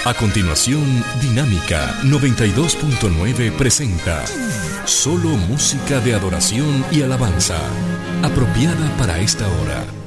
A continuación, Dinámica 92.9 presenta solo música de adoración y alabanza, apropiada para esta hora.